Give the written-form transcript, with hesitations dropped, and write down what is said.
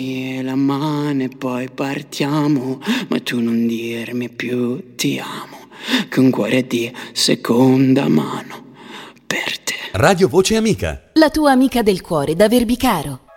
La mano e poi partiamo, ma tu non dirmi più ti amo, che un cuore di seconda mano per te. Radio Voce Amica, la tua amica del cuore da Verbicaro.